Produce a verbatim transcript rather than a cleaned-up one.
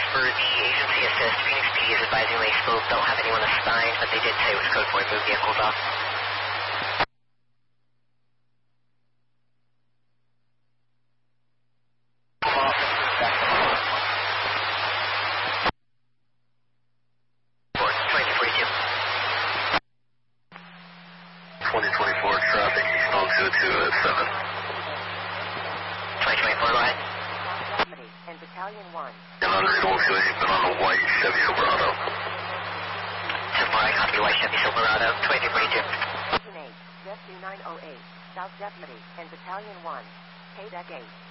For the agency assist, Phoenix P D is advising they still don't have anyone assigned, but they did say it was code for move vehicles off. twenty twenty-four traffic eastbound two two at seven. twenty twenty-four, go ahead. And Battalion one. And on this one, you've been on a white Chevy Silverado. Silverado, copy, white Chevy Silverado, twenty-three forty-two. Jet two nine oh eight, South Deputy, and Battalion one, K-Deck eight.